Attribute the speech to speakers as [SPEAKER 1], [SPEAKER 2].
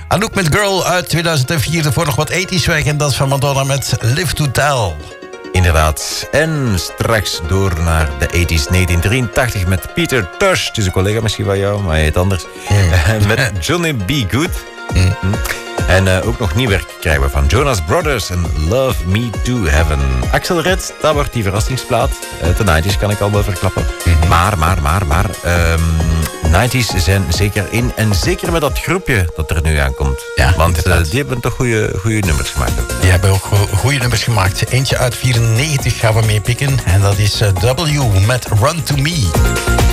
[SPEAKER 1] Anouk met Girl uit 2004. Daarvoor nog wat 80's weg. En dat is van Madonna met Live to Tell.
[SPEAKER 2] Inderdaad. En straks door naar de 80's 1983 met Peter Tosh. Het is een collega misschien van jou, maar hij heet anders. Met Johnny B. Good. En ook nog nieuw werk krijgen we van Jonas Brothers en Love Me to Heaven. Axel Red, dat wordt die verrassingsplaat. De 90's kan ik al wel verklappen. Maar 90's zijn zeker in. En zeker met dat groepje dat er nu aankomt.
[SPEAKER 1] Ja,
[SPEAKER 2] want die hebben toch goede nummers gemaakt.
[SPEAKER 1] Die hebben ook goede nummers gemaakt. Eentje uit 94 gaan we meepikken. En dat is W met Run to Me.